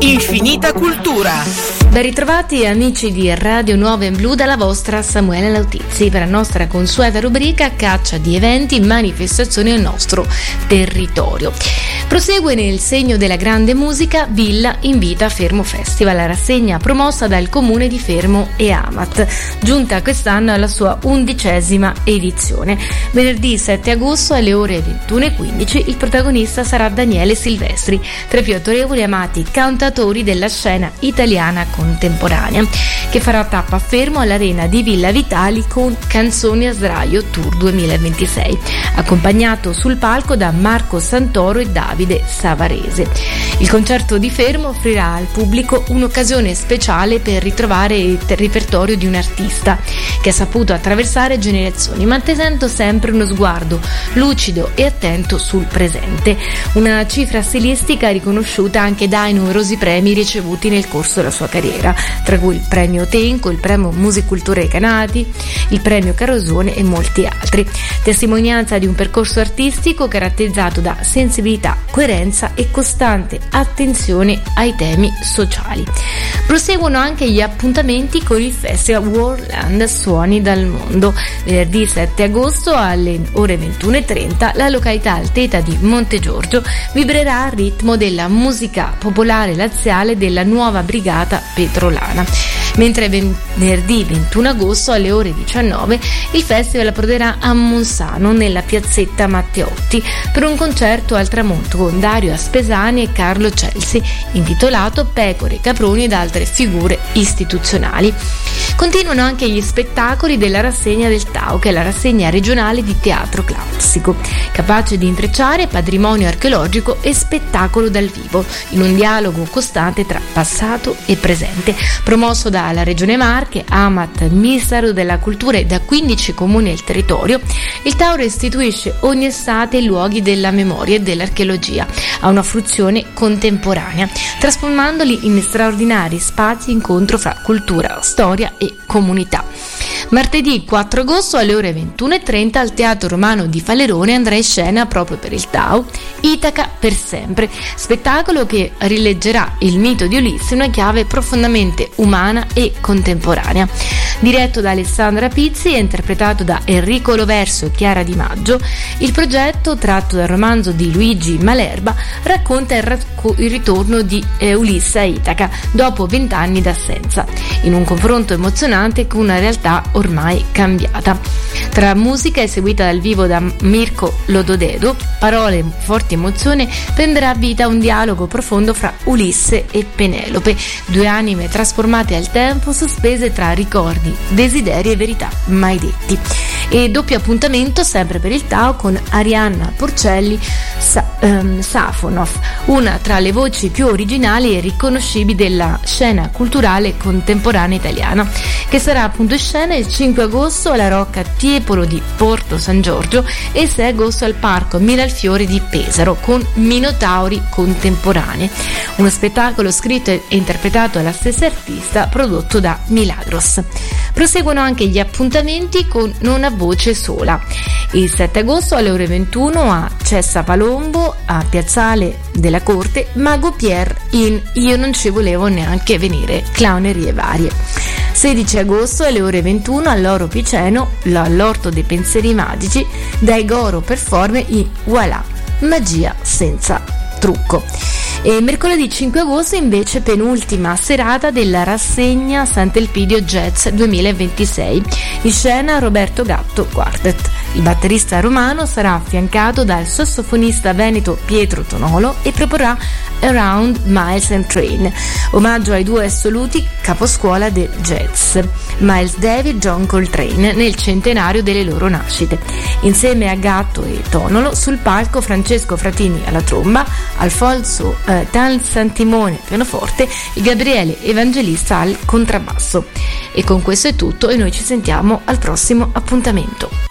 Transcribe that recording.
Infinita cultura. Ben ritrovati amici di Radio Nuova in Blu dalla vostra Samuele Lautizzi per la nostra consueta rubrica Caccia di eventi, manifestazioni nel nostro territorio. Prosegue nel segno della grande musica Villa invita Fermo Festival, la rassegna promossa dal comune di Fermo e Amat, giunta quest'anno alla sua 11ª edizione. Venerdì 7 agosto alle ore 21:15 il protagonista sarà Daniele Silvestri, tra i più autorevoli e amati cantatori della scena italiana contemporanea, che farà tappa a Fermo all'Arena di Villa Vitali con Canzoni a sdraio Tour 2026, accompagnato sul palco da Marco Santoro e Davide Savarese. Il concerto di Fermo offrirà al pubblico un'occasione speciale per ritrovare il repertorio di un artista che ha saputo attraversare generazioni, mantenendo sempre uno sguardo lucido e attento sul presente, una cifra stilistica riconosciuta anche dai numerosi premi ricevuti nel corso della sua carriera, tra cui il premio Tenco, il premio Musicultura dei Canati, il premio Carosone e molti altri. Testimonianza di un percorso artistico caratterizzato da sensibilità, coerenza e costante attenzione ai temi sociali. Proseguono anche gli appuntamenti con il Festival Worldland Suoni dal Mondo. Venerdì 7 agosto alle ore 21:30 la località Alteta di Montegiorgio vibrerà al ritmo della musica popolare laziale della nuova brigata petrolana. Mentre venerdì 21 agosto alle ore 19 il festival approderà a Monsano nella piazzetta Matteotti per un concerto al tramonto con Dario Aspesani e Carlo Celsi intitolato Pecore, Caproni ed altre figure istituzionali. Continuano anche gli spettacoli della rassegna del Tao, che è la rassegna regionale di teatro classico, capace di intrecciare patrimonio archeologico e spettacolo dal vivo in un dialogo costante tra passato e presente. Promosso dalla Regione Marche, Amat, Ministero della Cultura e da 15 comuni del territorio, il Tao restituisce ogni estate i luoghi della memoria e dell'archeologia a una fruizione contemporanea, trasformandoli in straordinari spazi incontro fra cultura, storia e comunità. Martedì 4 agosto alle ore 21:30 al Teatro Romano di Falerone andrà in scena proprio per il Tao Itaca per sempre, spettacolo che rileggerà il mito di Ulisse in una chiave profondamente umana e contemporanea. Diretto da Alessandra Pizzi e interpretato da Enrico Loverso e Chiara Di Maggio, il progetto, tratto dal romanzo di Luigi Malerba, racconta il ritorno di Ulisse a Itaca dopo 20 anni d'assenza, in un confronto emozionante con una realtà ormai cambiata. Tra musica eseguita dal vivo da Mirko Lododedo, parole, forti emozione, prenderà vita un dialogo profondo fra Ulisse e Penelope, due anime trasformate al tempo, sospese tra ricordi, desideri e verità mai detti. E doppio appuntamento sempre per il Tao con Arianna Porcelli Safonov, una tra le voci più originali e riconoscibili della scena culturale contemporanea italiana, che sarà appunto in scena il 5 agosto alla Rocca Tiepolo di Porto San Giorgio e il 6 agosto al Parco Miralfiore di Pesaro con Minotauri contemporanei, uno spettacolo scritto e interpretato dalla stessa artista, prodotto da Milagros. Proseguono anche gli appuntamenti con Non a voce sola. Il 7 agosto alle ore 21 a Cessa Palombo, a Piazzale della Corte, Mago Pier in Io non ci volevo neanche venire, clownerie varie. 16 agosto alle ore 21 all'Oro Piceno, all'Orto dei Pensieri Magici, dai Goro Performe in Voilà, magia senza trucco. E mercoledì 5 agosto invece penultima serata della rassegna Sant'Elpidio Jazz 2026, in scena Roberto Gatto Quartet. Il batterista romano sarà affiancato dal sassofonista veneto Pietro Tonolo e proporrà Around Miles and Train, omaggio ai due assoluti caposcuola del jazz, Miles Davis e John Coltrane, nel centenario delle loro nascite. Insieme a Gatto e Tonolo sul palco Francesco Fratini alla tromba, Alfonso Tan Santimone al pianoforte e Gabriele Evangelista al contrabbasso. E con questo è tutto e noi ci sentiamo al prossimo appuntamento.